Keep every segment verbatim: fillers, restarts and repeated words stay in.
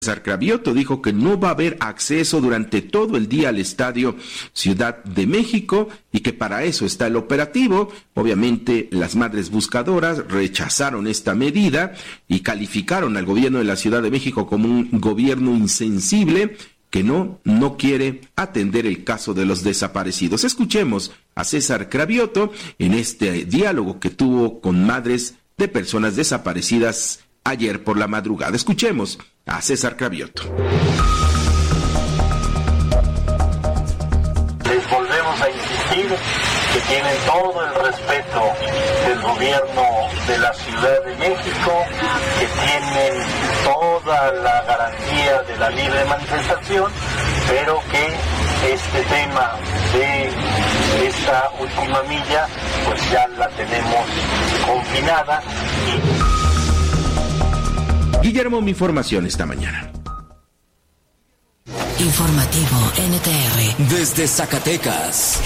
César Cravioto dijo que no va a haber acceso durante todo el día al Estadio Ciudad de México y que para eso está el operativo. Obviamente las madres buscadoras rechazaron esta medida y calificaron al gobierno de la Ciudad de México como un gobierno insensible que no, no quiere atender el caso de los desaparecidos. Escuchemos a César Cravioto en este diálogo que tuvo con madres de personas desaparecidas ayer por la madrugada. Escuchemos a César Cravioto. Les volvemos a insistir que tienen todo el respeto del gobierno de la Ciudad de México, que tienen toda la garantía de la libre manifestación, pero que este tema de esta última milla pues ya la tenemos confinada. Guillermo, mi información esta mañana. Informativo N T R desde Zacatecas.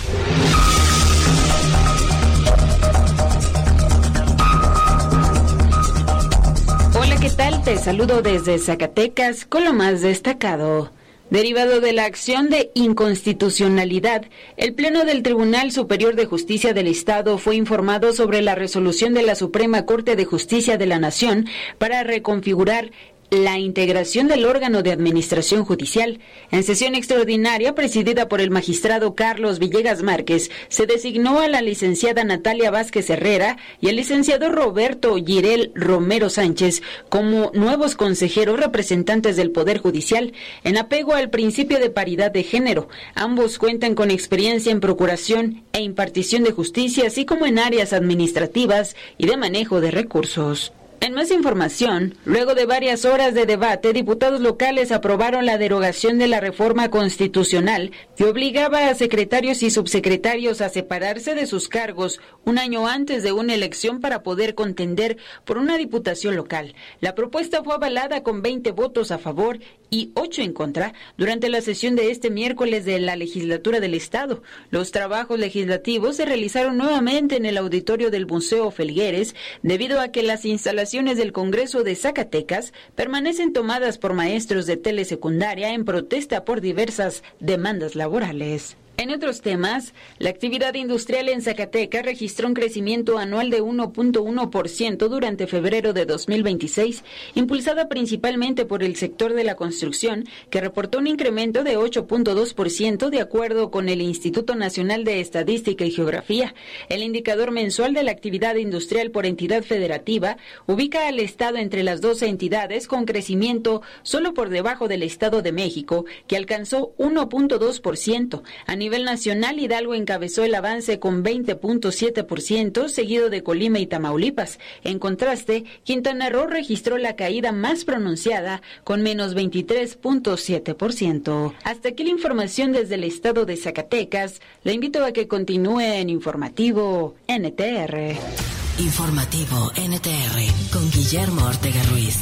Hola, ¿qué tal? Te saludo desde Zacatecas con lo más destacado. Derivado de la acción de inconstitucionalidad, el Pleno del Tribunal Superior de Justicia del Estado fue informado sobre la resolución de la Suprema Corte de Justicia de la Nación para reconfigurar la integración del órgano de administración judicial. En sesión extraordinaria presidida por el magistrado Carlos Villegas Márquez, se designó a la licenciada Natalia Vázquez Herrera y al licenciado Roberto Girel Romero Sánchez como nuevos consejeros representantes del Poder Judicial, en apego al principio de paridad de género. Ambos cuentan con experiencia en procuración e impartición de justicia, así como en áreas administrativas y de manejo de recursos. En más información, luego de varias horas de debate, diputados locales aprobaron la derogación de la reforma constitucional que obligaba a secretarios y subsecretarios a separarse de sus cargos un año antes de una elección para poder contender por una diputación local. La propuesta fue avalada con veinte votos a favor y ocho en contra durante la sesión de este miércoles de la legislatura del Estado. Los trabajos legislativos se realizaron nuevamente en el auditorio del Museo Felgueres debido a que las instalaciones del Congreso de Zacatecas permanecen tomadas por maestros de telesecundaria en protesta por diversas demandas laborales. En otros temas, la actividad industrial en Zacatecas registró un crecimiento anual de uno punto uno por ciento durante febrero de dos mil veintiséis, impulsada principalmente por el sector de la construcción, que reportó un incremento de ocho punto dos por ciento de acuerdo con el Instituto Nacional de Estadística y Geografía. El indicador mensual de la actividad industrial por entidad federativa ubica al Estado entre las doce entidades con crecimiento solo por debajo del Estado de México, que alcanzó uno punto dos por ciento. A nivel A nivel nacional, Hidalgo encabezó el avance con veinte punto siete por ciento, seguido de Colima y Tamaulipas. En contraste, Quintana Roo registró la caída más pronunciada, con menos veintitrés punto siete por ciento. Hasta aquí la información desde el estado de Zacatecas. Le invito a que continúe en Informativo N T R. Informativo N T R, con Guillermo Ortega Ruiz.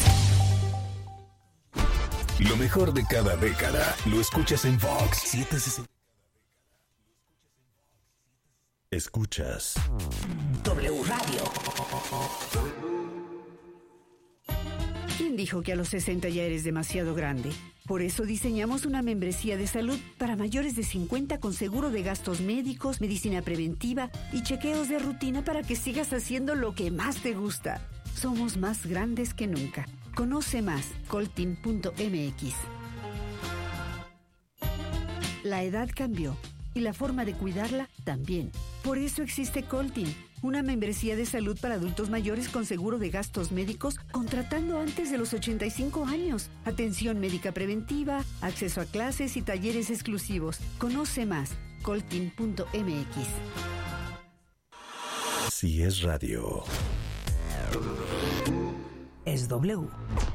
Lo mejor de cada década lo escuchas en Vox setecientos sesenta. Escuchas W Radio. ¿Quién dijo que a los sesenta ya eres demasiado grande? Por eso diseñamos una membresía de salud para mayores de cincuenta con seguro de gastos médicos, medicina preventiva y chequeos de rutina para que sigas haciendo lo que más te gusta. Somos más grandes que nunca. Conoce más, coltin punto m x. La edad cambió y la forma de cuidarla también. Por eso existe Coltin, una membresía de salud para adultos mayores con seguro de gastos médicos contratando antes de los ochenta y cinco años. Atención médica preventiva, acceso a clases y talleres exclusivos. Conoce más, coltin punto m x. Si es radio. Es W.